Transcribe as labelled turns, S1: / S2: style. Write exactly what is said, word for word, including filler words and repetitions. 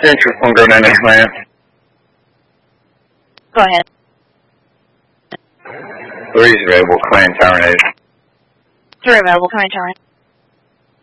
S1: Interest on go nine Atlanta.
S2: Go ahead.
S1: Three is available, Clan Tornado.
S2: Three available, coming Tornado.